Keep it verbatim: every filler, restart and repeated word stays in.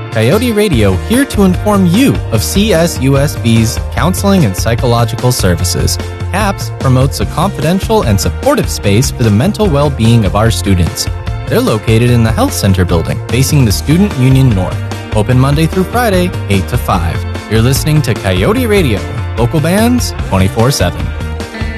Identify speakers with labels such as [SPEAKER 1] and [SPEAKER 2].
[SPEAKER 1] Coyote Radio here to inform you of C S U S B's counseling and psychological services. CAPS promotes a confidential and supportive space for the mental well-being of our students. They're located in the Health Center building, facing the Student Union North. Open Monday through Friday, eight to five. You're listening to Coyote Radio, local bands, twenty-four seven.